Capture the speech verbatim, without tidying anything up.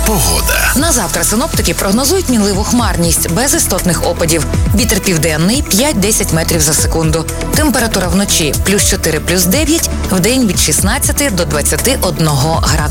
Погода. На завтра синоптики прогнозують мінливу хмарність, без істотних опадів. Вітер південний п'ять-десять метрів за секунду. Температура вночі плюс чотири, плюс дев'ять, вдень від шістнадцяти до двадцяти одного градуса.